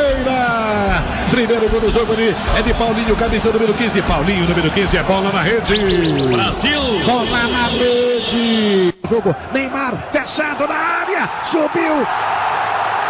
Oliveira. Primeiro gol do jogo ali é de Paulinho, camisa número 15. Paulinho, número 15, é bola na rede. Brasil. Bola na rede. Jogo, Neymar, fechado na área. Subiu.